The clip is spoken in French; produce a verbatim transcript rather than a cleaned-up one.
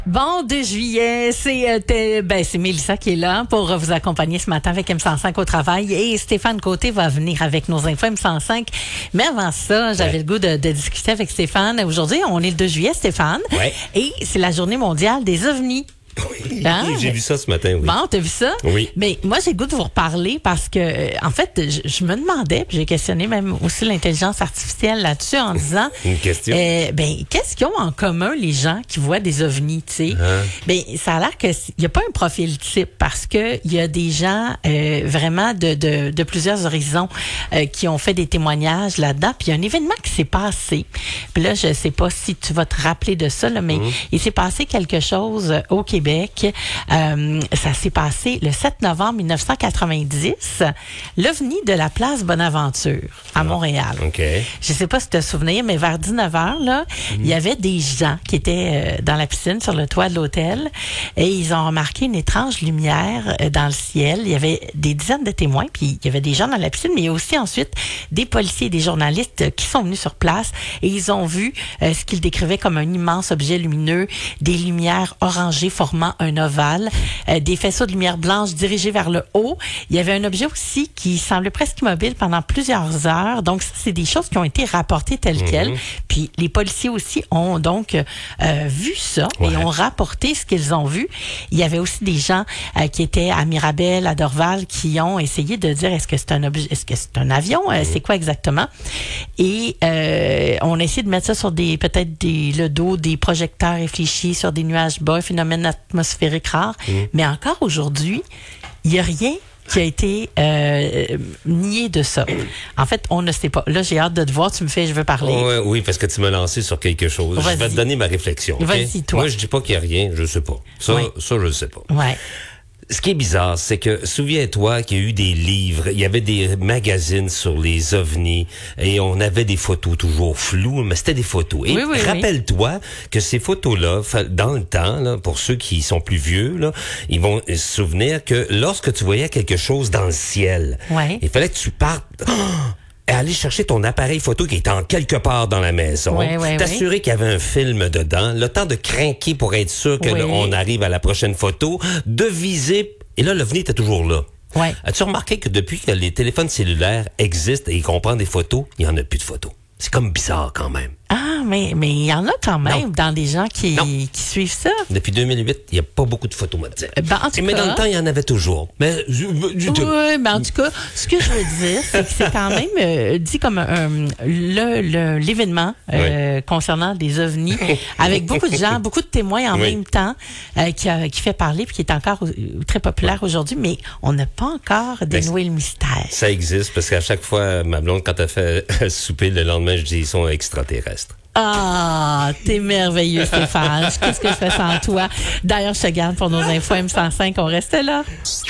Bon, deux juillet, c'est euh, ben c'est Mélissa qui est là pour vous accompagner ce matin avec M cent cinq au travail et Stéphane Côté va venir avec nos infos M cent cinq. Mais avant ça, j'avais ouais. le goût de, de discuter avec Stéphane. Aujourd'hui, on est le deux juillet, Stéphane, ouais. et c'est la journée mondiale des ovnis. Oui, hein? J'ai vu ça ce matin, oui. Bon, t'as vu ça? Oui. Mais moi, j'ai le goût de vous reparler parce que, euh, en fait, je, je me demandais, puis j'ai questionné même aussi l'intelligence artificielle là-dessus en disant... Une question. Euh, ben, qu'est-ce qu'ils ont en commun, les gens qui voient des ovnis, tu sais? Uh-huh. Ben, ça a l'air qu'il n'y a pas un profil type parce que il y a des gens euh, vraiment de, de, de plusieurs horizons euh, qui ont fait des témoignages là-dedans. Puis il y a un événement qui s'est passé. Puis là, je sais pas si tu vas te rappeler de ça, là, mais uh-huh. il s'est passé quelque chose au Québec. Euh, ça s'est passé le sept novembre mille neuf cent quatre-vingt-dix, l'OVNI de la place Bonaventure à Montréal. Okay. Je sais pas si tu te souviens, mais vers dix-neuf heures, là, mm-hmm. il y avait des gens qui étaient euh, dans la piscine sur le toit de l'hôtel et ils ont remarqué une étrange lumière euh, dans le ciel. Il y avait des dizaines de témoins, puis il y avait des gens dans la piscine, mais il y a aussi ensuite des policiers et des journalistes euh, qui sont venus sur place et ils ont vu euh, ce qu'ils décrivaient comme un immense objet lumineux, des lumières orangées formant un ovale, euh, des faisceaux de lumière blanche dirigés vers le haut. Il y avait un objet aussi qui semblait presque immobile pendant plusieurs heures. Donc, ça, c'est des choses qui ont été rapportées telles mm-hmm. quelles. Puis, les policiers aussi ont donc euh, vu ça ouais. et ont rapporté ce qu'ils ont vu. Il y avait aussi des gens euh, qui étaient à Mirabel, à Dorval, qui ont essayé de dire est-ce que c'est un objet, est-ce que c'est un avion, mm-hmm. c'est quoi exactement? Et euh, on a essayé de mettre ça sur des peut-être des le dos des projecteurs réfléchis sur des nuages bas, phénomènes atmosphérique rare, mmh. mais encore aujourd'hui, il n'y a rien qui a été euh, nié de ça. En fait, on ne sait pas. Là, j'ai hâte de te voir. Tu me fais, je veux parler. Oui, oui, parce que tu m'as lancé sur quelque chose. Vas-y. Je vais te donner ma réflexion. Okay? Vas-y, toi. Moi, je dis pas qu'il y a rien. Je sais pas. Ça, oui. ça, je le sais pas. Ouais. Ce qui est bizarre, c'est que, souviens-toi qu'il y a eu des livres, il y avait des magazines sur les ovnis, et on avait des photos toujours floues, mais c'était des photos. Et oui, oui, rappelle-toi oui. que ces photos-là, dans le temps, là, pour ceux qui sont plus vieux, là, ils vont se souvenir que lorsque tu voyais quelque chose dans le ciel, ouais. il fallait que tu partes... et aller chercher ton appareil photo qui est en quelque part dans la maison, oui, oui, t'assurer oui. qu'il y avait un film dedans, le temps de craquer pour être sûr que oui. là, on arrive à la prochaine photo, de viser, et là, l'OVNI était toujours là. Ouais. As-tu remarqué que depuis que les téléphones cellulaires existent et qu'on prend des photos, il n'y en a plus de photos? C'est comme bizarre quand même. Ah, mais mais il y en a quand même non. dans des gens qui, qui suivent ça. Depuis deux mille huit, il n'y a pas beaucoup de photos, moi, dire. Ben, en tout mais cas, dans le temps, il y en avait toujours. Mais, je, je, oui, mais en tout cas, ce que je veux dire, c'est que c'est quand même euh, dit comme un, le, le, l'événement euh, oui. concernant des ovnis, avec beaucoup de gens, beaucoup de témoins en oui. même temps, euh, qui, a, qui fait parler puis qui est encore très populaire oui. aujourd'hui, mais on n'a pas encore dénoué ben, le mystère. Ça existe, parce qu'à chaque fois, ma blonde, quand elle fait souper, le lendemain, je dis, ils sont extraterrestres. Ah, t'es merveilleux, Stéphane. Qu'est-ce que je fais sans toi? D'ailleurs, je te garde pour nos infos M cent cinq. On reste là.